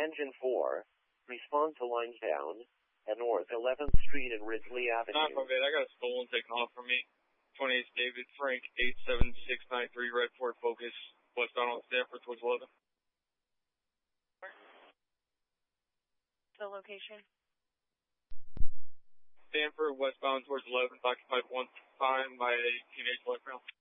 Engine 4, respond to lines down at North 11th Street and Ridgely Avenue. Not from it. I got a stolen taken off from me. 28 David Frank 87693 Red Ford Focus westbound on Stanford towards 11. The location? Stanford westbound towards 11, occupied one time by a teenage black male.